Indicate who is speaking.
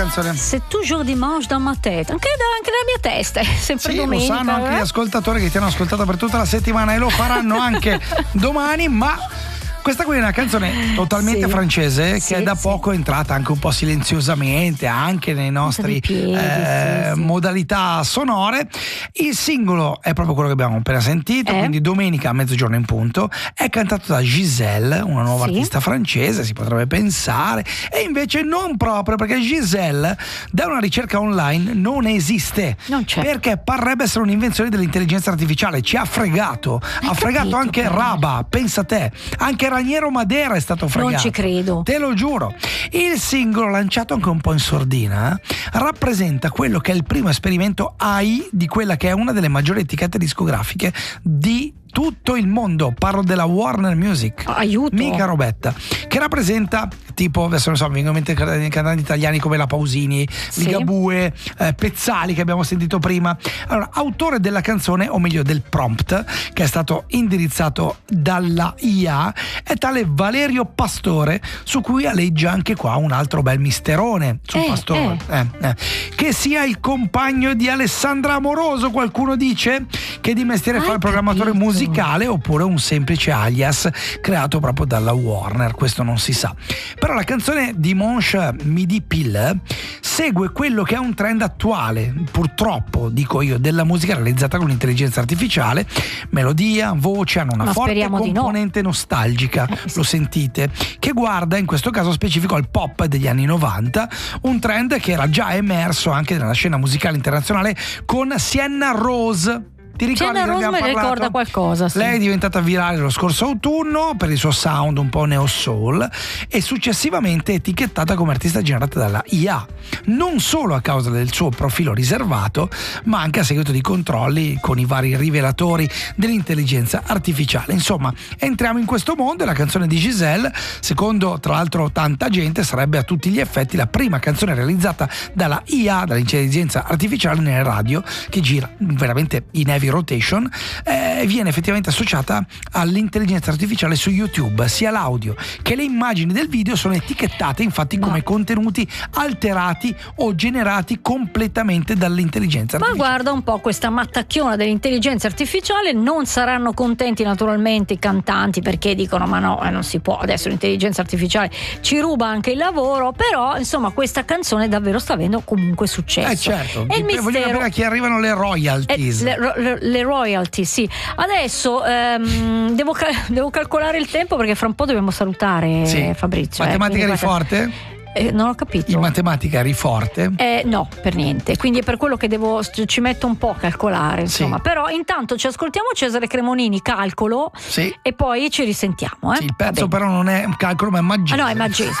Speaker 1: C'est toujours dimanche dans ma tête, anche nella mia testa, è sempre domenica.
Speaker 2: Lo sanno anche gli ascoltatori che ti hanno ascoltato per tutta la settimana e lo faranno anche domani, ma questa qui è una canzone totalmente francese che è da poco entrata anche un po' silenziosamente anche nei nostri modalità sonore. Il singolo è proprio quello che abbiamo appena sentito, quindi domenica a mezzogiorno in punto. È cantato da Giselle, una nuova artista francese, si potrebbe pensare, e invece non proprio, perché Giselle da una ricerca online non esiste,
Speaker 1: non c'è,
Speaker 2: perché parrebbe essere un'invenzione dell'intelligenza artificiale. Ci ha fregato, fregato anche Raba, pensa te, anche Raniero Madera è stato fregato.
Speaker 1: Non ci credo.
Speaker 2: Te lo giuro. Il singolo, lanciato anche un po' in sordina, rappresenta quello che è il primo esperimento AI di quella che è una delle maggiori etichette discografiche di tutto il mondo. Parlo della Warner Music.
Speaker 1: Aiuto.
Speaker 2: Mica robetta. Che rappresenta, tipo, adesso non so, mi vengono in mente cantanti italiani come la Pausini, Ligabue, Pezzali che abbiamo sentito prima. Allora, autore della canzone, o meglio del prompt, che è stato indirizzato dalla IA, è tale Valerio Pastore, su cui aleggia anche qua un altro bel misterone sul Pastore. Che sia il compagno di Alessandra Amoroso, qualcuno dice, che di mestiere fa il programmatore musicale, oppure un semplice alias creato proprio dalla Warner, questo non si sa. Però la canzone Dimanche Midi Pile segue quello che è un trend attuale, purtroppo dico io, della musica realizzata con l'intelligenza artificiale. Melodia, voce hanno una forte componente nostalgica, lo sentite, che guarda in questo caso specifico al pop degli anni 90, un trend che era già emerso anche nella scena musicale internazionale con Sienna Rose. Ti ricordi
Speaker 1: Sienna Rose mi ricorda qualcosa, sì.
Speaker 2: Lei è diventata virale lo scorso autunno per il suo sound un po' neo soul e successivamente etichettata come artista generata dalla IA, non solo a causa del suo profilo riservato, ma anche a seguito di controlli con i vari rivelatori dell'intelligenza artificiale. Insomma, entriamo in questo mondo e la canzone di Giselle, secondo tra l'altro tanta gente, sarebbe a tutti gli effetti la prima canzone realizzata dalla IA, dall'intelligenza artificiale, nelle radio, che gira veramente in heavy rotation, viene effettivamente associata all'intelligenza artificiale su YouTube. Sia l'audio che le immagini del video sono etichettate infatti come contenuti alterati o generati completamente dall'intelligenza artificiale.
Speaker 1: Ma guarda un po' questa mattacchiona dell'intelligenza artificiale. Non saranno contenti naturalmente i cantanti, perché dicono ma no, non si può, adesso l'intelligenza artificiale ci ruba anche il lavoro. Però insomma questa canzone davvero sta avendo comunque successo.
Speaker 2: Certo,
Speaker 1: e il
Speaker 2: voglio
Speaker 1: mistero,
Speaker 2: capire a chi arrivano le royalties.
Speaker 1: Le royalty, sì. Adesso devo calcolare il tempo, perché fra un po' dobbiamo salutare Fabrizio.
Speaker 2: Matematica eri forte?
Speaker 1: Non ho capito.
Speaker 2: In matematica eri forte?
Speaker 1: No, per niente. Quindi è per quello che ci metto un po' a calcolare, insomma. Però intanto ci ascoltiamo Cesare Cremonini, Calcolo, e poi ci risentiamo.
Speaker 2: Sì, il pezzo però non è un calcolo, ma è maggese.
Speaker 1: No, è maggese.